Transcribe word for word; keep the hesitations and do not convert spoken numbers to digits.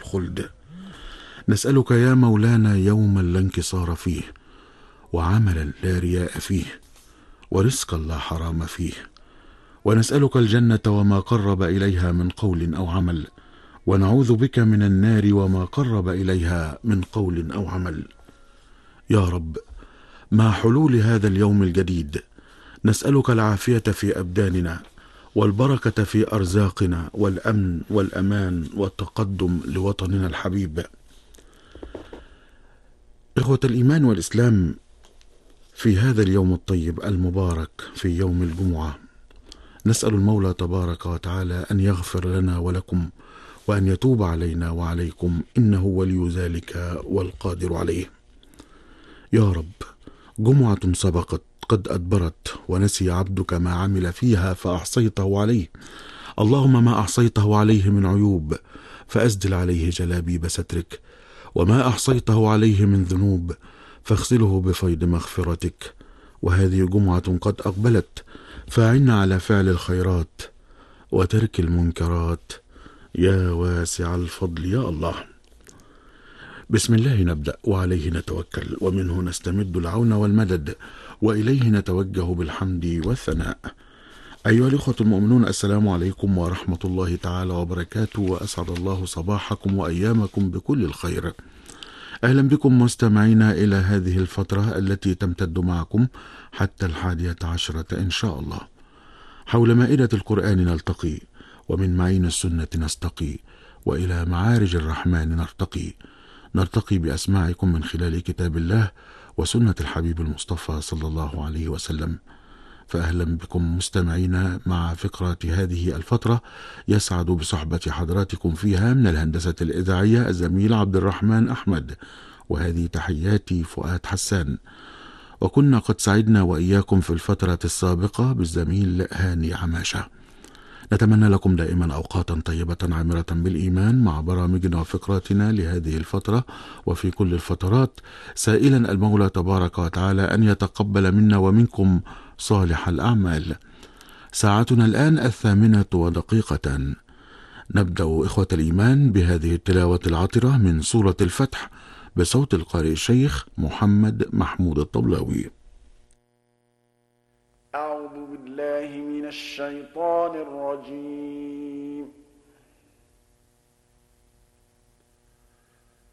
الخلد. نسألك يا مولانا يوما لا انكسار فيه، وعملا لا رياء فيه، ورزقا لا حرام فيه. ونسألك الجنة وما قرب إليها من قول أو عمل، ونعوذ بك من النار وما قرب إليها من قول أو عمل. يا رب، مع حلول هذا اليوم الجديد نسألك العافية في أبداننا، والبركة في أرزاقنا، والأمن والأمان والتقدم لوطننا الحبيب. إخوة الإيمان والإسلام، في هذا اليوم الطيب المبارك في يوم الجمعة نسأل المولى تبارك وتعالى أن يغفر لنا ولكم، وأن يتوب علينا وعليكم، إنه ولي ذلك والقادر عليه. يا رب، جمعة سبقت قد أدبرت، ونسي عبدك ما عمل فيها فأحصيته عليه. اللهم ما أحصيته عليه من عيوب فأسدل عليه جلابيب سترك، وما أحصيته عليه من ذنوب فاغسله بفيض مغفرتك. وهذه جمعة قد أقبلت، فأعنا على فعل الخيرات وترك المنكرات يا واسع الفضل يا الله. بسم الله نبدأ وعليه نتوكل، ومنه نستمد العون والمدد، وإليه نتوجه بالحمد والثناء. أيها الإخوة المؤمنون، السلام عليكم ورحمة الله تعالى وبركاته، وأسعد الله صباحكم وأيامكم بكل الخير. أهلا بكم مستمعينا إلى هذه الفترة التي تمتد معكم حتى الحادية عشرة إن شاء الله. حول مائدة القرآن نلتقي، ومن معين السنة نستقي، وإلى معارج الرحمن نرتقي. نرتقي بأسماعكم من خلال كتاب الله وسنة الحبيب المصطفى صلى الله عليه وسلم. فأهلا بكم مستمعينا مع فقرة هذه الفترة يسعد بصحبة حضراتكم فيها من الهندسة الإذاعية الزميل عبد الرحمن أحمد، وهذه تحياتي فؤاد حسان. وكنا قد سعدنا وإياكم في الفترة السابقة بالزميل هاني عماشة. نتمنى لكم دائما أوقاتا طيبة عامرة بالإيمان مع برامجنا وفقراتنا لهذه الفترة وفي كل الفترات، سائلا المولى تبارك وتعالى أن يتقبل منا ومنكم صالح الأعمال. ساعتنا الآن الثامنة ودقيقة. نبدأ إخوة الإيمان بهذه التلاوة العطرة من سورة الفتح بصوت القارئ الشيخ محمد محمود الطبلاوي. أعوذ بالله من الشيطان الرجيم.